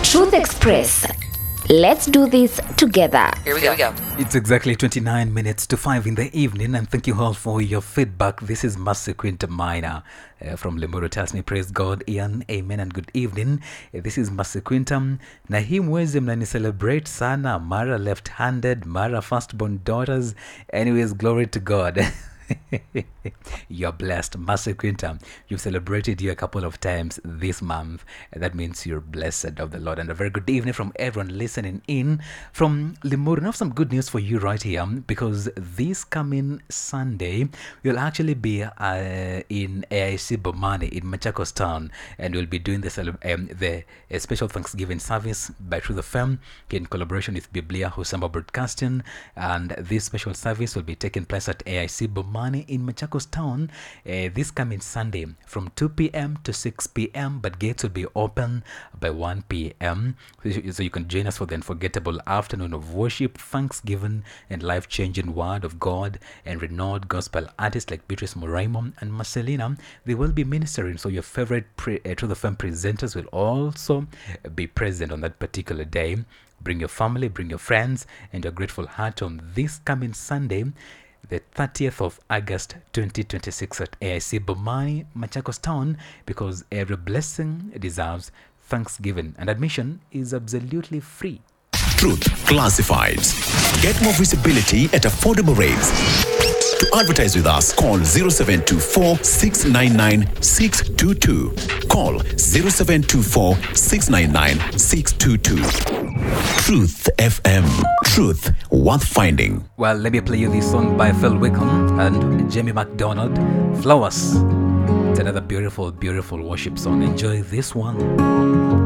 Truth Express. Let's do this together. Here we go. It's exactly 29 minutes to 5 in the evening, and thank you all for your feedback. This is Mercy Quinta Minor from Limuru. Tells me, praise God, Ian, amen, and good evening. This is Mercy Quinta. Na hii mwezi mnani celebrate sana, mara left-handed, mara firstborn daughters. Anyways, glory to God. You're blessed. Mercy Quinta, you've celebrated you a couple of times this month. That means you're blessed of the Lord. And a very good evening from everyone listening in from Limuru. I have some good news for you right here, because this coming Sunday, you'll actually be in AIC Bomani in Machakos Town, and we'll be doing the special Thanksgiving service by Through the FM in collaboration with Biblia Husamba Broadcasting. And this special service will be taking place at AIC Bomani in Machakos Town this coming Sunday from 2 p.m. to 6 p.m. but gates will be open by 1 p.m. so you can join us for the unforgettable afternoon of worship, thanksgiving, and life-changing word of God. And renowned gospel artists like Beatrice Moraimo and Marcelina, they will be ministering. So your favorite Through the FM presenters will also be present on that particular day. Bring your family, bring your friends, and your grateful heart on this coming Sunday, the 30th of August 2026 at AIC Bomani, Machakos Town, because every blessing deserves thanksgiving, and admission is absolutely free. Truth Classifieds. Get more visibility at affordable rates. To advertise with us, call 0724 699 622. Call 0724 699 622. Truth FM. Truth worth finding. Well, let me play you this song by Phil Wickham and Jamie McDonald, Flowers. It's another beautiful, beautiful worship song. Enjoy this one.